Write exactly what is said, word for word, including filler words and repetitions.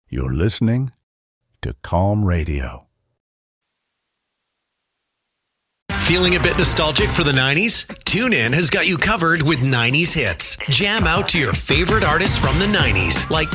You're listening to Calm Radio. Feeling a bit nostalgic for the nineties? TuneIn has got you covered with nineties hits. Jam out to your favorite artists from the nineties, like